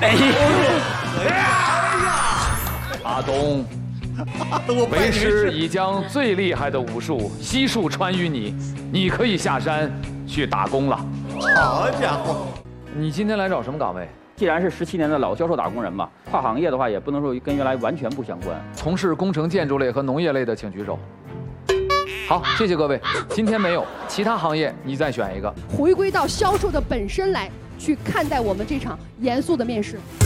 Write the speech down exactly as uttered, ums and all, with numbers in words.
哎呀！阿东，为师已将最厉害的武术悉数传于你，你可以下山去打工了。 好家伙！ 你今天来找什么岗位？ 既然是十七年的老销售打工人嘛，跨行业的话也不能说跟原来完全不相关。 从事工程建筑类和农业类的请举手。好，谢谢各位。今天没有，其他行业你再选一个。 回归到销售的本身来去看待我们这场严肃的面试。